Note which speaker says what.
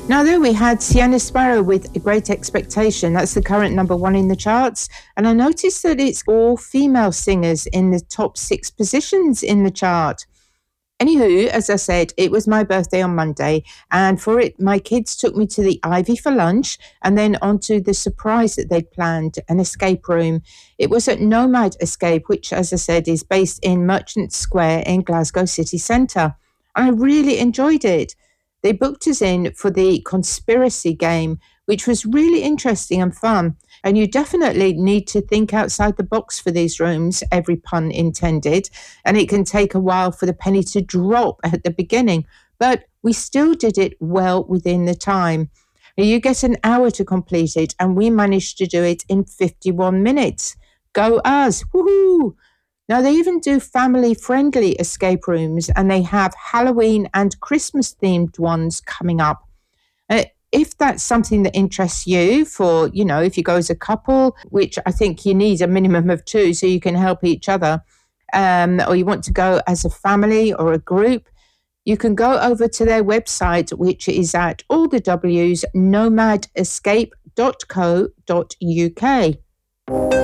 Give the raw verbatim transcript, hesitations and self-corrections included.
Speaker 1: Now there we had Sienna Sparrow with A Great Expectation. That's the current number one in the charts. And I noticed that it's all female singers in the top six positions in the chart. Anywho, as I said, it was my birthday on Monday, and for it, my kids took me to the Ivy for lunch and then onto the surprise that they'd planned, an escape room. It was at Nomad Escape, which, as I said, is based in Merchant Square in Glasgow city centre. I really enjoyed it. They booked us in for the conspiracy game, which was really interesting and fun. And you definitely need to think outside the box for these rooms, every pun intended. And it can take a while for the penny to drop at the beginning, but we still did it well within the time. You get an hour to complete it, and we managed to do it in fifty-one minutes. Go us! Woohoo! Now, they even do family-friendly escape rooms, and they have Halloween and Christmas-themed ones coming up. Uh, if that's something that interests you for, you know, if you go as a couple, which I think you need a minimum of two so you can help each other, um, or you want to go as a family or a group, you can go over to their website, which is at all the W's nomad escape dot co dot uk.